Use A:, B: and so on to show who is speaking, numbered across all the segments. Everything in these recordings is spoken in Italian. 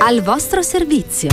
A: Al vostro servizio.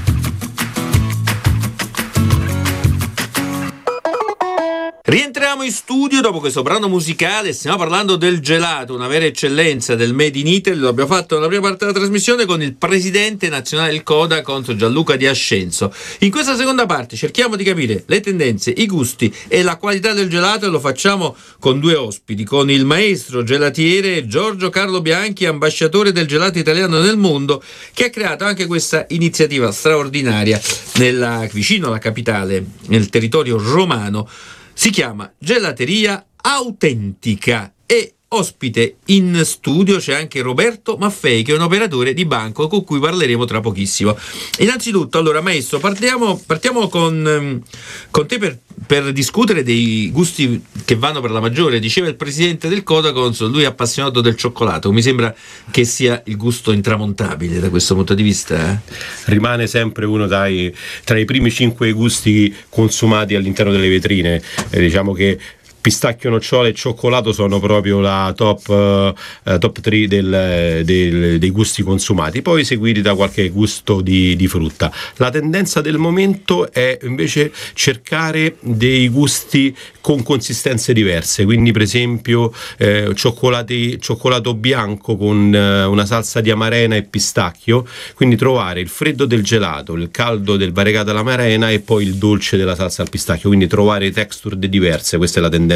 B: Rientriamo in studio dopo questo brano musicale. Stiamo parlando del gelato, una vera eccellenza del Made in Italy. Lo abbiamo fatto nella prima parte della trasmissione con il presidente nazionale del Codacons, Gianluca Di Ascenzo. In questa seconda parte cerchiamo di capire le tendenze, i gusti e la qualità del gelato, e lo facciamo con due ospiti, con il maestro gelatiere Giorgio Carlo Bianchi, ambasciatore del gelato italiano nel mondo, che ha creato anche questa iniziativa straordinaria vicino alla capitale, nel territorio romano. Si chiama Gelateria Autentica e ospite in studio c'è anche Roberto Maffei, che è un operatore di banco con cui parleremo tra pochissimo. Innanzitutto, allora, maestro, partiamo con te per discutere dei gusti che vanno per la maggiore. Diceva il presidente del Codacons, lui è appassionato del cioccolato. Mi sembra che sia il gusto intramontabile da questo punto di vista.
C: Rimane sempre uno tra i primi 5 gusti consumati all'interno delle vetrine. Diciamo che pistacchio, nocciola e cioccolato sono proprio la top 3 dei gusti consumati, poi seguiti da qualche gusto di frutta. La tendenza del momento è invece cercare dei gusti con consistenze diverse, quindi per esempio cioccolato bianco con una salsa di amarena e pistacchio, quindi trovare il freddo del gelato, il caldo del variegato all'amarena e poi il dolce della salsa al pistacchio, quindi trovare texture diverse. Questa è la tendenza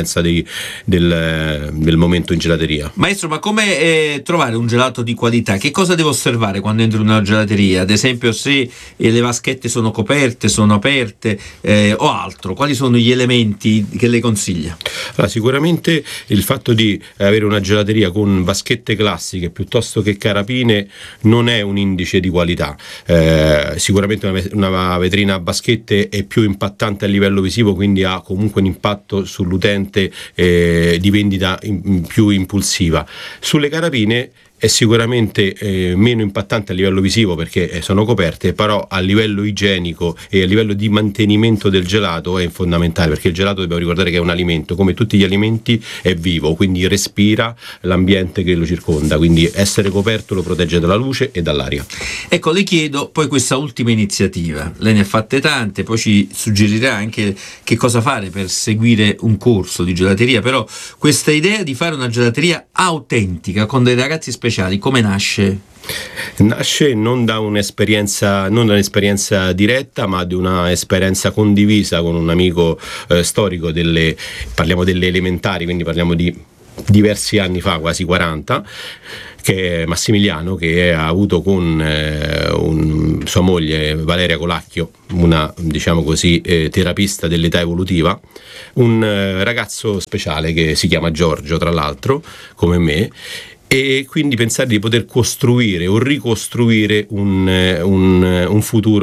C: del momento in gelateria.
B: Maestro, ma come trovare un gelato di qualità? Che cosa devo osservare quando entro in una gelateria? Ad esempio, se le vaschette sono coperte, sono aperte o altro, quali sono gli elementi che lei consiglia?
C: Allora, sicuramente il fatto di avere una gelateria con vaschette classiche piuttosto che carapine non è un indice di qualità. Sicuramente una vetrina a vaschette è più impattante a livello visivo, quindi ha comunque un impatto sull'utente di vendita più impulsiva. Sulle carapine è sicuramente meno impattante a livello visivo perché sono coperte, però a livello igienico e a livello di mantenimento del gelato è fondamentale, perché il gelato, dobbiamo ricordare che è un alimento, come tutti gli alimenti è vivo, quindi respira l'ambiente che lo circonda, quindi essere coperto lo protegge dalla luce e dall'aria.
B: Ecco, le chiedo poi questa ultima iniziativa, lei ne ha fatte tante, poi ci suggerirà anche che cosa fare per seguire un corso di gelateria, però questa idea di fare una gelateria autentica con dei ragazzi speciali, come nasce?
C: Nasce non da un'esperienza diretta, ma di una esperienza condivisa con un amico storico parliamo delle elementari, quindi parliamo di diversi anni fa, quasi 40, che è Massimiliano, che ha avuto con sua moglie Valeria Colacchio, una, diciamo così, terapista dell'età evolutiva, un ragazzo speciale che si chiama Giorgio, tra l'altro, come me, e quindi pensare di poter costruire o ricostruire un futuro